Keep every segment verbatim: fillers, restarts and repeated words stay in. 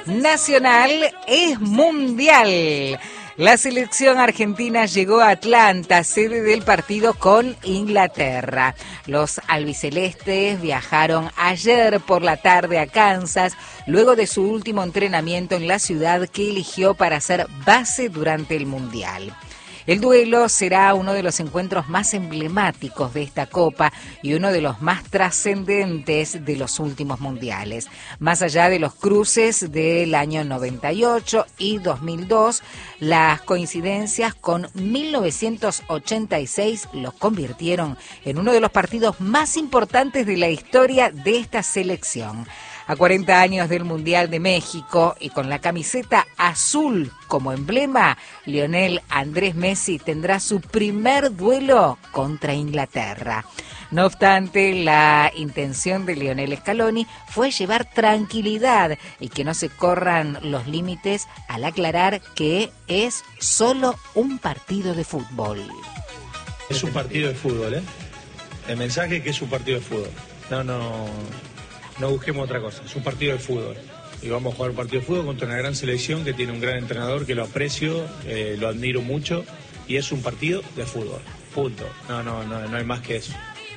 Nacional es mundial. La selección argentina llegó a Atlanta, sede del partido con Inglaterra. Los albicelestes viajaron ayer por la tarde a Kansas, luego de su último entrenamiento en la ciudad que eligió para ser base durante el Mundial. El duelo será uno de los encuentros más emblemáticos de esta Copa y uno de los más trascendentes de los últimos mundiales. Más allá de los cruces del año noventa y ocho y dos mil dos, las coincidencias con mil novecientos ochenta y seis los convirtieron en uno de los partidos más importantes de la historia de esta selección. A cuarenta años del Mundial de México y con la camiseta azul como emblema, Lionel Andrés Messi tendrá su primer duelo contra Inglaterra. No obstante, la intención de Lionel Scaloni fue llevar tranquilidad y que no se corran los límites al aclarar que es solo un partido de fútbol. Es un partido de fútbol, ¿eh? El mensaje es que es un partido de fútbol. No, no... No busquemos otra cosa, es un partido de fútbol. Y vamos a jugar un partido de fútbol contra una gran selección que tiene un gran entrenador que lo aprecio, eh, lo admiro mucho. Y es un partido de fútbol, punto. No, no, no, no hay más que eso.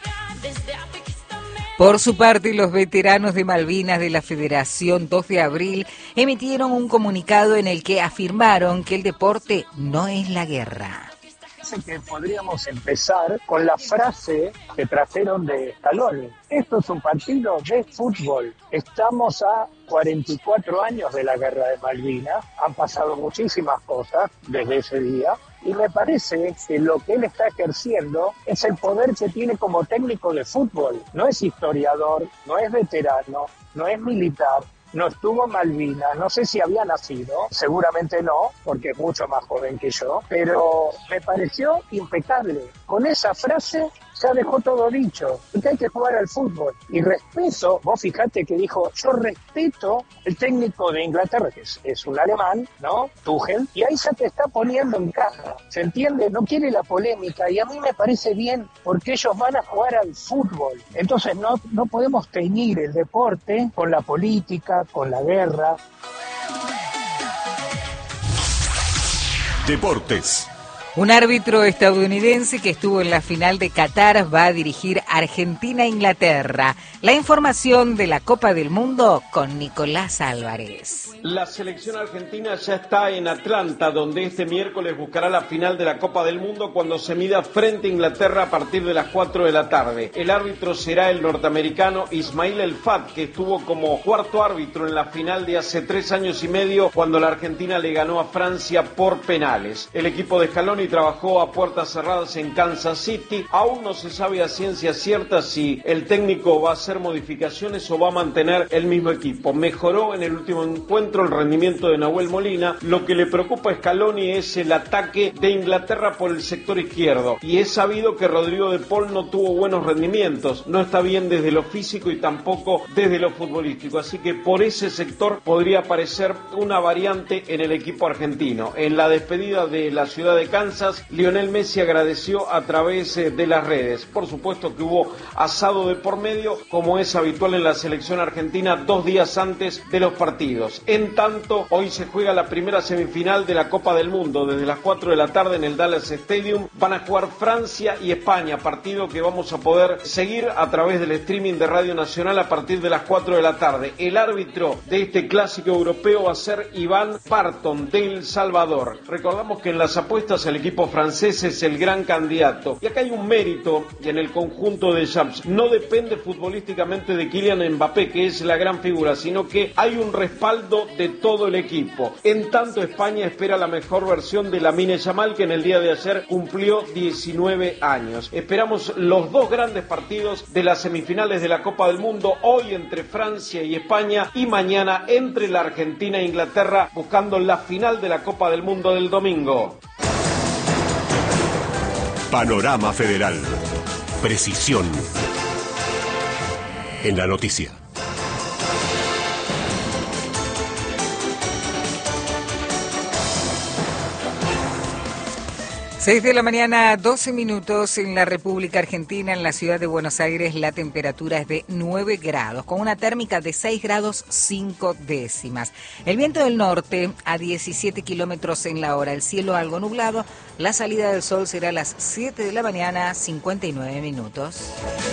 Por su parte, los veteranos de Malvinas de la Federación dos de abril emitieron un comunicado en el que afirmaron que el deporte no es la guerra. Que podríamos empezar con la frase que trajeron de Scaloni. Esto es un partido de fútbol. Estamos a cuarenta y cuatro años de la guerra de Malvinas. Han pasado muchísimas cosas desde ese día. Y me parece que lo que él está ejerciendo es el poder que tiene como técnico de fútbol. No es historiador, no es veterano, no es militar. No estuvo en Malvinas, no sé si había nacido, seguramente no, porque es mucho más joven que yo, pero me pareció impecable. Con esa frase ya dejó todo dicho, que hay que jugar al fútbol. Y respeto, vos fijate que dijo, yo respeto el técnico de Inglaterra, que es, es un alemán, ¿no? Tuchel, y ahí ya te está poniendo en caja, ¿se entiende? No quiere la polémica, y a mí me parece bien, porque ellos van a jugar al fútbol. Entonces no, no podemos teñir el deporte con la política, con la guerra. Deportes. Un árbitro estadounidense que estuvo en la final de Qatar va a dirigir Argentina-Inglaterra. La información de la Copa del Mundo con Nicolás Álvarez. La selección argentina ya está en Atlanta, donde este miércoles buscará la final de la Copa del Mundo cuando se mida frente a Inglaterra a partir de las cuatro de la tarde. El árbitro será el norteamericano Ismail El Fat, que estuvo como cuarto árbitro en la final de hace tres años y medio cuando la Argentina le ganó a Francia por penales. El equipo de Scaloni trabajó a puertas cerradas en Kansas City. Aún no se sabe a ciencia cierta si el técnico va a hacer modificaciones o va a mantener el mismo equipo. Mejoró en el último encuentro el rendimiento de Nahuel Molina. Lo que le preocupa a Scaloni es el ataque de Inglaterra por el sector izquierdo. Y es sabido que Rodrigo de Paul no tuvo buenos rendimientos. No está bien desde lo físico y tampoco desde lo futbolístico. Así que por ese sector podría aparecer una variante en el equipo argentino. En la despedida de la ciudad de Kansas, Lionel Messi agradeció a través de las redes. Por supuesto que hubo asado de por medio, como es habitual en la selección argentina, dos días antes de los partidos. En tanto, hoy se juega la primera semifinal de la Copa del Mundo. Desde las cuatro de la tarde en el Dallas Stadium van a jugar Francia y España, partido que vamos a poder seguir a través del streaming de Radio Nacional a partir de las cuatro de la tarde. El árbitro de este clásico europeo va a ser Iván Barton, de El Salvador. Recordamos que en las apuestas el equipo francés es el gran candidato. Y acá hay un mérito en el conjunto de Champs. No depende futbolísticamente de Kylian Mbappé, que es la gran figura, sino que hay un respaldo de todo el equipo. En tanto, España espera la mejor versión de Lamine Yamal, que en el día de ayer cumplió diecinueve años. Esperamos los dos grandes partidos de las semifinales de la Copa del Mundo, hoy entre Francia y España y mañana entre la Argentina e Inglaterra, buscando la final de la Copa del Mundo del domingo. Panorama Federal. Precisión en la noticia. seis de la mañana, doce minutos en la República Argentina. En la ciudad de Buenos Aires la temperatura es de nueve grados, con una térmica de seis grados cinco décimas. El viento del norte a diecisiete kilómetros en la hora. El cielo algo nublado. La salida del sol será a las siete de la mañana, cincuenta y nueve minutos.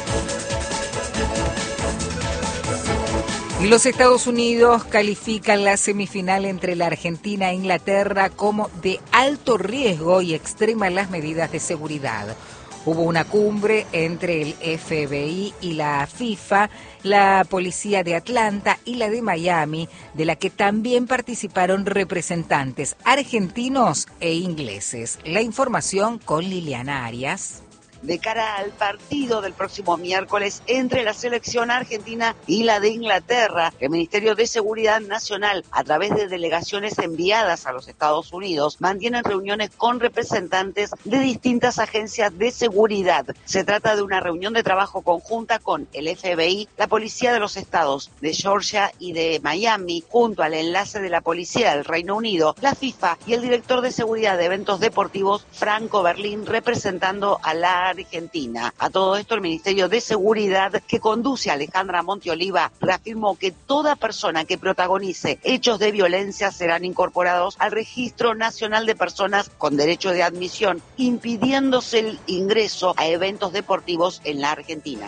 Y los Estados Unidos califican la semifinal entre la Argentina e Inglaterra como de alto riesgo y extreman las medidas de seguridad. Hubo una cumbre entre el F B I y la FIFA, la policía de Atlanta y la de Miami, de la que también participaron representantes argentinos e ingleses. La información con Liliana Arias. De cara al partido del próximo miércoles entre la selección argentina y la de Inglaterra, el Ministerio de Seguridad Nacional, a través de delegaciones enviadas a los Estados Unidos, mantienen reuniones con representantes de distintas agencias de seguridad. Se trata de una reunión de trabajo conjunta con el F B I, la Policía de los Estados de Georgia y de Miami, junto al enlace de la Policía del Reino Unido, la FIFA y el director de seguridad de eventos deportivos, Franco Berlín, representando a la Argentina. A todo esto, el Ministerio de Seguridad, que conduce a Alejandra Monteoliva, reafirmó que toda persona que protagonice hechos de violencia serán incorporados al Registro Nacional de Personas con Derecho de Admisión, impidiéndose el ingreso a eventos deportivos en la Argentina.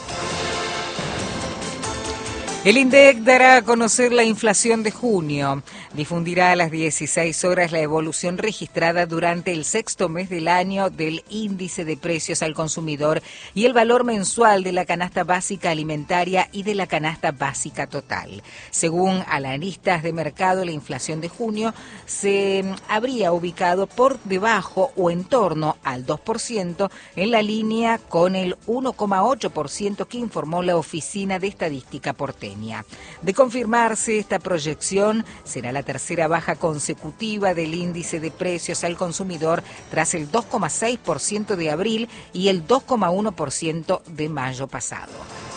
El INDEC dará a conocer la inflación de junio. Difundirá a las dieciséis horas la evolución registrada durante el sexto mes del año del índice de precios al consumidor y el valor mensual de la canasta básica alimentaria y de la canasta básica total. Según analistas de mercado, la inflación de junio se habría ubicado por debajo o en torno al dos por ciento, en la línea con el uno coma ocho por ciento que informó la Oficina de Estadística porteña. De confirmarse esta proyección, será la tercera baja consecutiva del índice de precios al consumidor tras el dos coma seis por ciento de abril y el dos coma uno por ciento de mayo pasado.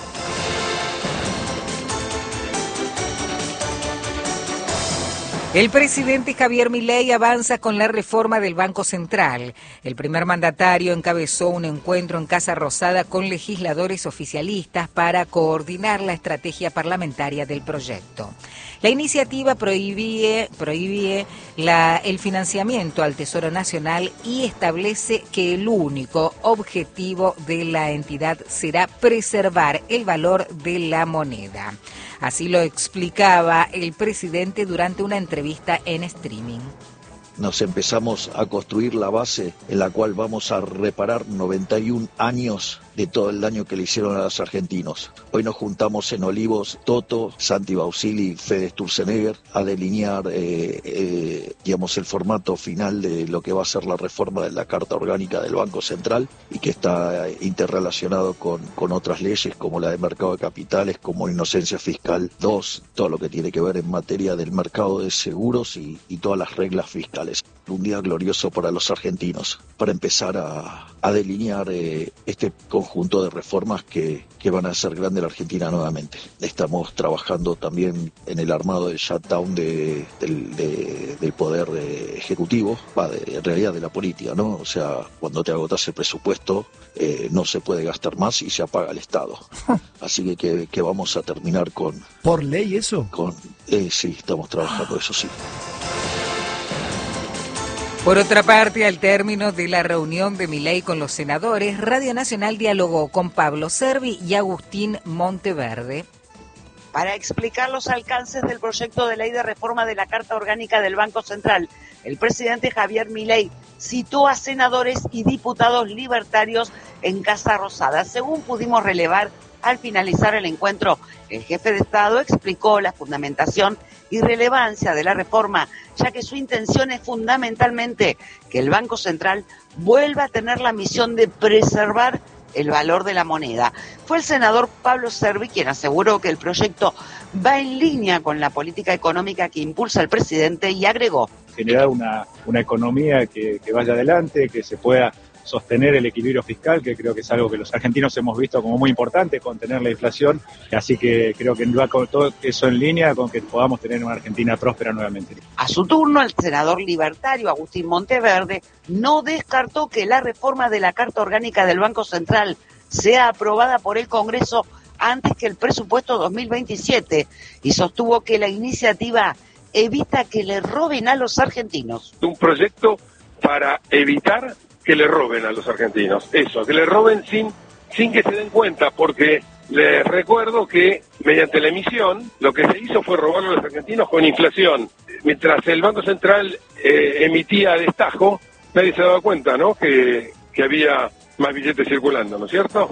El presidente Javier Milei avanza con la reforma del Banco Central. El primer mandatario encabezó un encuentro en Casa Rosada con legisladores oficialistas para coordinar la estrategia parlamentaria del proyecto. La iniciativa prohíbe, prohíbe la, el financiamiento al Tesoro Nacional y establece que el único objetivo de la entidad será preservar el valor de la moneda. Así lo explicaba el presidente durante una entrevista en streaming. Nos empezamos a construir la base en la cual vamos a reparar noventa y un años de todo el daño que le hicieron a los argentinos. Hoy nos juntamos en Olivos, Toto, Santi Bausili, Fede Sturzenegger, a delinear eh, eh, digamos, el formato final de lo que va a ser la reforma de la Carta Orgánica del Banco Central y que está interrelacionado con, con otras leyes como la de mercado de capitales, como inocencia fiscal dos, todo lo que tiene que ver en materia del mercado de seguros y, y todas las reglas fiscales. Un día glorioso para los argentinos, para empezar a, a delinear eh, este conjunto de reformas que, que van a hacer grande la Argentina nuevamente. Estamos trabajando también en el armado del shutdown de, del, de, del poder eh, ejecutivo, va, de, en realidad de la política, ¿no? O sea, cuando te agotas el presupuesto eh, no se puede gastar más y se apaga el Estado. Así que, que, que vamos a terminar con... ¿Por ley eso? Con, eh, sí, estamos trabajando, eso sí. Por otra parte, al término de la reunión de Milei con los senadores, Radio Nacional dialogó con Pablo Cervi y Agustín Monteverde. Para explicar los alcances del proyecto de ley de reforma de la Carta Orgánica del Banco Central, el presidente Javier Milei citó a senadores y diputados libertarios en Casa Rosada. Según pudimos relevar al finalizar el encuentro, el jefe de Estado explicó la fundamentación y relevancia de la reforma, ya que su intención es fundamentalmente que el Banco Central vuelva a tener la misión de preservar el valor de la moneda. Fue el senador Pablo Cervi quien aseguró que el proyecto va en línea con la política económica que impulsa el presidente y agregó: generar una, una economía que, que vaya adelante, que se pueda sostener el equilibrio fiscal, que creo que es algo que los argentinos hemos visto como muy importante, contener la inflación, así que creo que va con todo eso en línea con que podamos tener una Argentina próspera nuevamente. A su turno, el senador libertario Agustín Monteverde no descartó que la reforma de la Carta Orgánica del Banco Central sea aprobada por el Congreso antes que el presupuesto dos mil veintisiete y sostuvo que la iniciativa evita que le roben a los argentinos. Un proyecto para evitar que le roben a los argentinos, eso, que le roben sin, sin que se den cuenta, porque les recuerdo que mediante la emisión lo que se hizo fue robar a los argentinos con inflación. Mientras el Banco Central eh, emitía a destajo, nadie se daba cuenta, ¿no?, que, que había más billetes circulando, ¿no es cierto?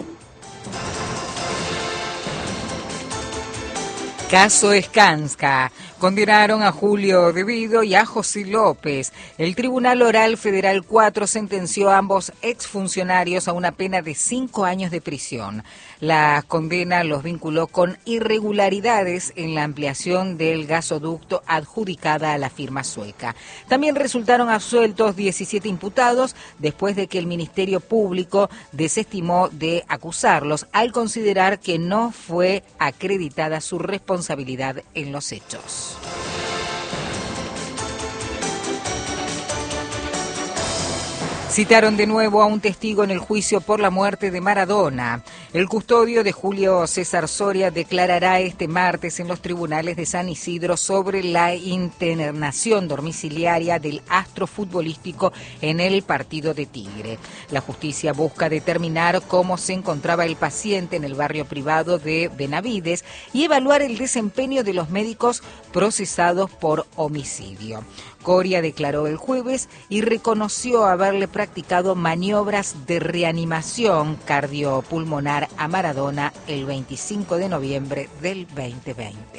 Caso Skanska. Condenaron a Julio Devido y a José López. El Tribunal Oral Federal cuatro sentenció a ambos exfuncionarios a una pena de cinco años de prisión. La condena los vinculó con irregularidades en la ampliación del gasoducto adjudicada a la firma sueca. También resultaron absueltos diecisiete imputados después de que el Ministerio Público desestimó de acusarlos al considerar que no fue acreditada su responsabilidad en los hechos. Citaron de nuevo a un testigo en el juicio por la muerte de Maradona. El custodio de Julio César Soria declarará este martes en los tribunales de San Isidro sobre la internación domiciliaria del astro futbolístico en el partido de Tigre. La justicia busca determinar cómo se encontraba el paciente en el barrio privado de Benavides y evaluar el desempeño de los médicos procesados por homicidio. Coria declaró el jueves y reconoció haberle practicado maniobras de reanimación cardiopulmonar a Maradona el veinticinco de noviembre del veinte veinte.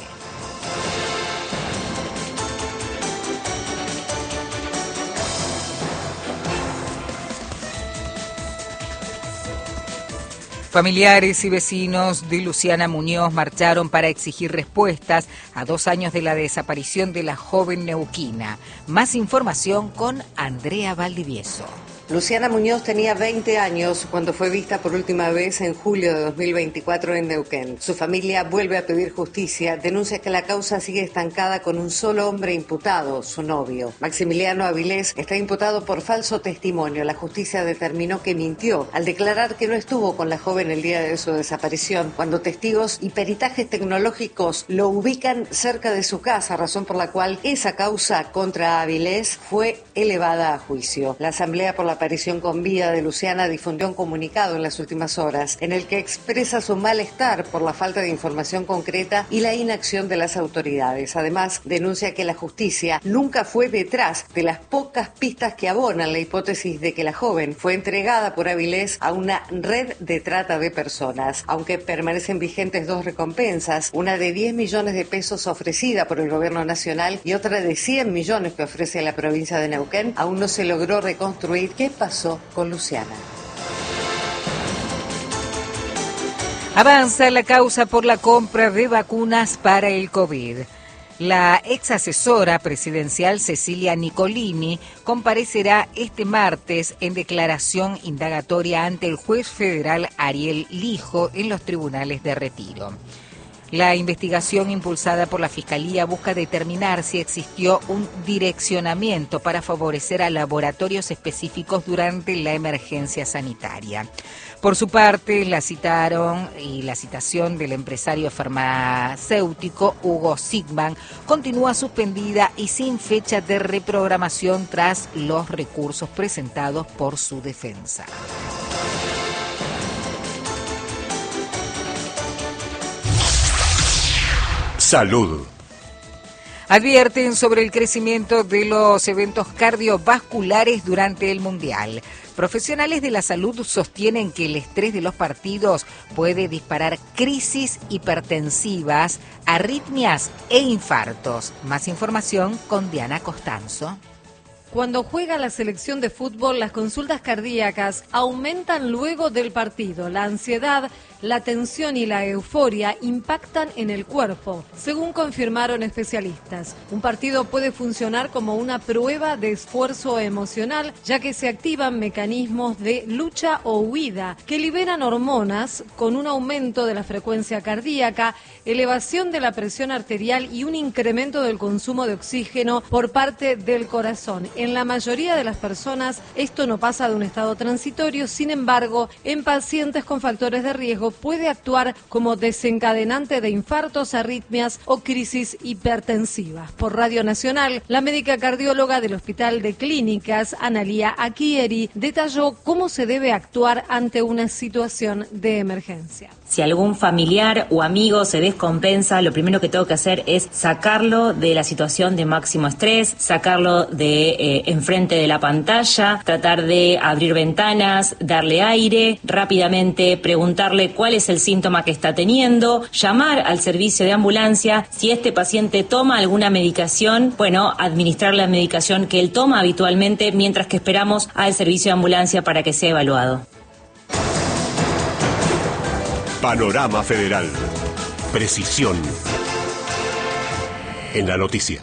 Familiares y vecinos de Luciana Muñoz marcharon para exigir respuestas a dos años de la desaparición de la joven neuquina. Más información con Andrea Valdivieso. Luciana Muñoz tenía veinte años cuando fue vista por última vez en julio de dos mil veinticuatro en Neuquén. Su familia vuelve a pedir justicia, denuncia que la causa sigue estancada con un solo hombre imputado, su novio. Maximiliano Avilés está imputado por falso testimonio. La justicia determinó que mintió al declarar que no estuvo con la joven el día de su desaparición, cuando testigos y peritajes tecnológicos lo ubican cerca de su casa, razón por la cual esa causa contra Avilés fue elevada a juicio. La Asamblea por la aparición con vida de Luciana difundió un comunicado en las últimas horas en el que expresa su malestar por la falta de información concreta y la inacción de las autoridades. Además, denuncia que la justicia nunca fue detrás de las pocas pistas que abonan la hipótesis de que la joven fue entregada por Avilés a una red de trata de personas. Aunque permanecen vigentes dos recompensas, una de diez millones de pesos ofrecida por el gobierno nacional y otra de cien millones que ofrece la provincia de Neuquén, aún no se logró reconstruir qué pasó con Luciana. Avanza la causa por la compra de vacunas para el COVID. La ex asesora presidencial Cecilia Nicolini comparecerá este martes en declaración indagatoria ante el juez federal Ariel Lijo en los tribunales de Retiro. La investigación impulsada por la Fiscalía busca determinar si existió un direccionamiento para favorecer a laboratorios específicos durante la emergencia sanitaria. Por su parte, la citaron y la citación del empresario farmacéutico Hugo Sigman continúa suspendida y sin fecha de reprogramación tras los recursos presentados por su defensa. Salud. Advierten sobre el crecimiento de los eventos cardiovasculares durante el Mundial. Profesionales de la salud sostienen que el estrés de los partidos puede disparar crisis hipertensivas, arritmias e infartos. Más información con Diana Costanzo. Cuando juega la selección de fútbol, las consultas cardíacas aumentan luego del partido. La ansiedad la tensión y la euforia impactan en el cuerpo, según confirmaron especialistas. Un partido puede funcionar como una prueba de esfuerzo emocional, ya que se activan mecanismos de lucha o huida que liberan hormonas con un aumento de la frecuencia cardíaca, elevación de la presión arterial y un incremento del consumo de oxígeno por parte del corazón. En la mayoría de las personas esto no pasa de un estado transitorio, sin embargo, en pacientes con factores de riesgo puede actuar como desencadenante de infartos, arritmias o crisis hipertensivas. Por Radio Nacional, la médica cardióloga del Hospital de Clínicas, Analía Aquieri, detalló cómo se debe actuar ante una situación de emergencia. Si algún familiar o amigo se descompensa, lo primero que tengo que hacer es sacarlo de la situación de máximo estrés, sacarlo de eh, enfrente de la pantalla, tratar de abrir ventanas, darle aire, rápidamente preguntarle cuál es el síntoma que está teniendo, llamar al servicio de ambulancia. Si este paciente toma alguna medicación, bueno, administrar la medicación que él toma habitualmente mientras que esperamos al servicio de ambulancia para que sea evaluado. Panorama Federal. Precisión en la noticia.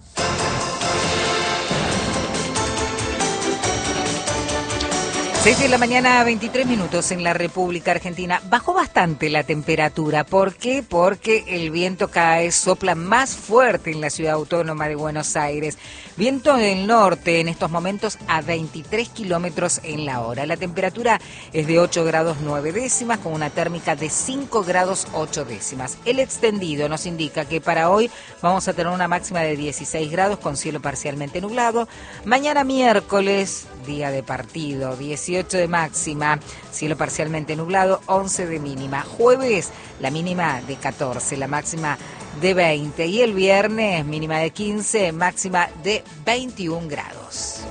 seis de la mañana, veintitrés minutos en la República Argentina. Bajó bastante la temperatura. ¿Por qué? Porque el viento cada vez sopla más fuerte en la ciudad autónoma de Buenos Aires. Viento del norte en estos momentos a veintitrés kilómetros en la hora. La temperatura es de ocho grados nueve décimas con una térmica de cinco grados ocho décimas. El extendido nos indica que para hoy vamos a tener una máxima de dieciséis grados con cielo parcialmente nublado. Mañana miércoles, día de partido, dieciocho de máxima, cielo parcialmente nublado, once de mínima. Jueves, la mínima de catorce, la máxima de veinte. Y el viernes, mínima de quince, máxima de veintiún grados.